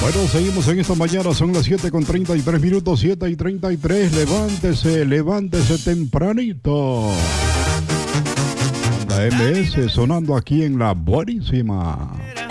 Bueno, seguimos en esta mañana, son las 7:33, 7:33. Levántese tempranito. La MS sonando aquí en La Buenísima.